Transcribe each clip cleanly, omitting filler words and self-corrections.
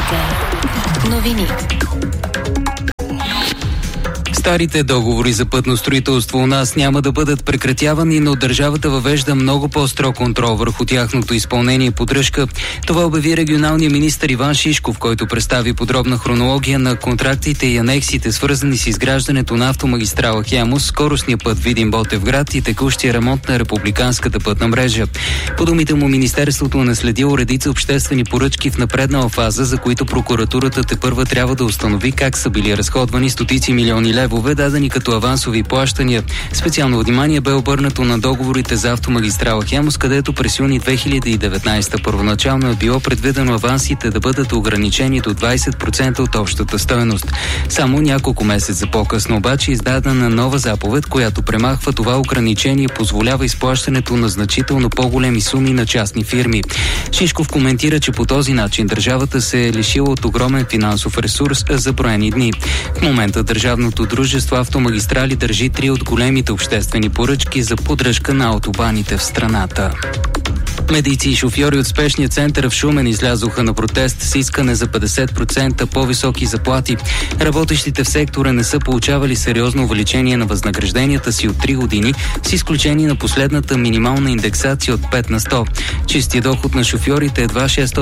Вероника. Новини. Старите договори за пътно строителство у нас няма да бъдат прекратявани, но държавата въвежда много по-строг контрол върху тяхното изпълнение и поддръжка. Това обяви регионалният министър Иван Шишков, който представи подробна хронология на контрактите и анексите, свързани с изграждането на автомагистрала Хемус, скоростния път Видин-Ботевград и текущия ремонт на републиканската пътна мрежа. По думите му, министерството наследило редица обществени поръчки в напреднала фаза, за които прокуратурата тепърва трябва да установи как са били разходвани стотици милиони левове, дадени като авансови плащания. Специално внимание бе обърнато на договорите за автомагистрала Хемус, където през юни 2019 първоначално е било предвидено авансите да бъдат ограничени до 20% от общата стойност. Само няколко месеца по-късно обаче издадена нова заповед, която премахва това ограничение и позволява изплащането на значително по-големи суми на частни фирми. Шишков коментира, че по този начин държавата се е лишила от огромен финансов ресурс за броени дни. В момента държавното дружество Автомагистрали държи 3 от големите обществени поръчки за поддръжка на автобаните в страната. Медици и шофьори от спешния център в Шумен излязоха на протест с искане за 50% по-високи заплати. Работещите в сектора не са получавали сериозно увеличение на възнагражденията си от 3 години, с изключение на последната минимална индексация от 5 на 100. Чистия доход на шофьорите е едва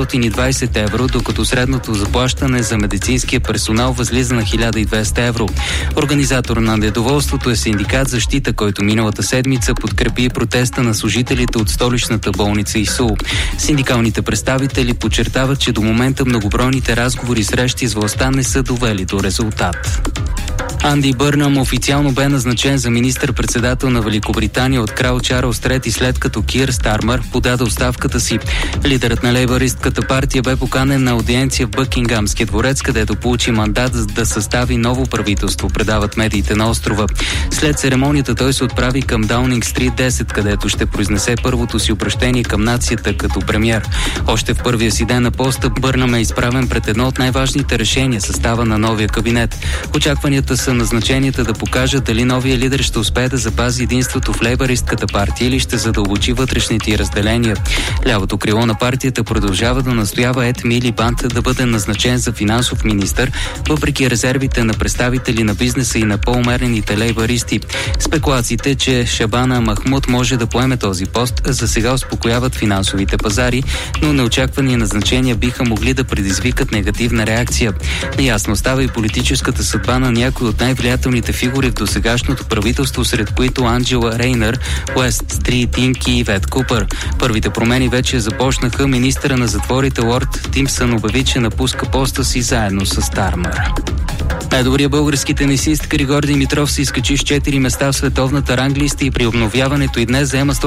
620 евро, докато средното заплащане за медицинския персонал възлиза на 1200 евро. Организатор на недоволството е синдикат Защита, който миналата седмица подкрепи протеста на служителите от столичната болница ИСУЛ. Синдикалните представители подчертават, че до момента многобройните разговори и срещи с властта не са довели до резултат. Анди Бърнам официално бе назначен за министър-председател на Великобритания от крал Чарлз III, след като Кир Стармър подаде оставката си. Лидерът на лейбъристката партия бе поканен на аудиенция в Бъкингамския дворец, където получи мандат за да състави ново правителство, предават медиите на острова. След церемонията той се отправи към Даунинг Стрит 10, където ще произнесе първото си обръщение към нацията като премиер. Още в първия си ден на поста Бърнам е изправен пред едно от най-важните решения – състава на новия кабинет. Очакванията са назначенията да покажат дали новия лидер ще успее да запази единството в лейбъристката партия или ще задълбочи вътрешните разделения. Лявото крило на партията продължава да настоява Ед Милибанд да бъде назначен за финансов министър, въпреки резервите на представители на бизнеса и на по-умерените лейбъристи. Спекулациите, че Шабана Махмуд може да поеме този пост, за сега успокояват финансовите пазари, но неочаквани назначения биха могли да предизвикат негативна реакция. Неясно става и политическата съдба на някои от най-влиятелните фигури в досегашното правителство, сред които Анджела Рейнър, Уест Стрит Инк и Вет Купър. Първите промени вече започнаха. Министъра на затворите Лорд Тимпсън обяви, че напуска поста си заедно с Стармър. Най-добрият български тенисист Григор Димитров се изкачи с 4 места в световната ранглиста и при обновяването и днес заема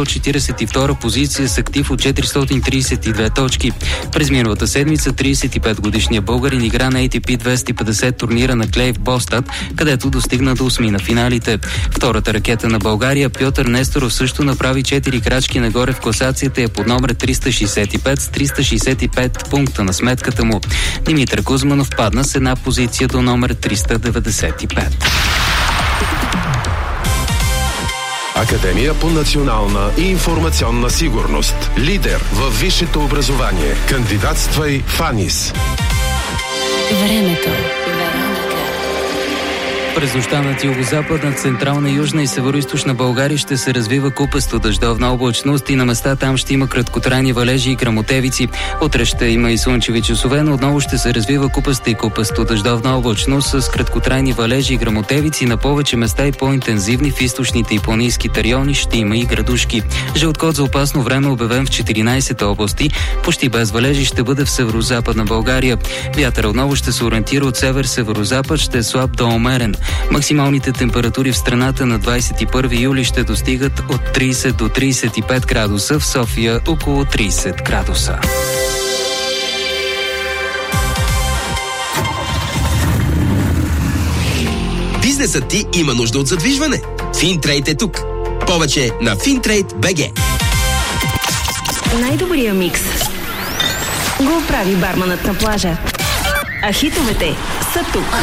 142 позиция с актив от 432 точки. През миналата седмица 35-годишният българин игра на ATP 250 турнира на клей в Бостад, където достигна до 8 на финалите. Втората ракета на България Пьотър Несторов също направи 4 крачки нагоре в класацията и е под номер 365 с 365 пункта на сметката му. Димитър Кузманов падна с една позиция до номер 395. Академия по национална и информационна сигурност. Лидер във висшето образование. Кандидатствай в АНИС. Времето. През нощта над югозападна, централна, южна и североизточна България ще се развива купесто дъждовна облачност и на места там ще има краткотрайни валежи и гръмотевици. Утре ще има и слънчеви часове, но отново ще се развива купеста и купесто дъждовна облачност с краткотрайни валежи и гръмотевици. На повече места и по-интензивни в източните и планинските райони ще има и градушки. Жълт код за опасно време обявен в 14 области. Почти без валежи ще бъде в северозападна България. Вятър отново ще се ориентира от север-северозапад, ще е слаб до умерен. Максималните температури в страната на 21 юли ще достигат от 30 до 35 градуса, в София около 30 градуса. Бизнесът ти има нужда от задвижване. Финтрейд е тук. Повече на Fintrade.bg. Най-добрия микс го прави барманът на плажа. А хитовете са тук.